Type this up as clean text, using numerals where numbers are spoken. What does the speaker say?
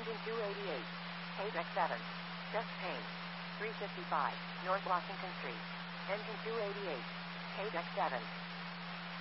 Engine 288. Deck 7. Just change. 355 North Washington Street. Engine 288. Deck 7.